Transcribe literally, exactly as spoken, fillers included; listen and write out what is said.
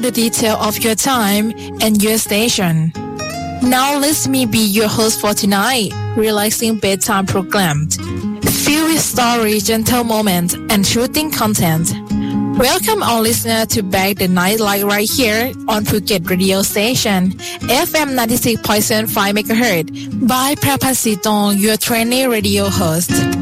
the detail of your time and your station. Now let me be your host for tonight, relaxing bedtime program, filled with story, gentle moments, and shooting content. Welcome our listener to Back the Night Light right here on Phuket Radio Station, F M ninety-six point seven five megahertz by Prapasitong, your trainee radio host.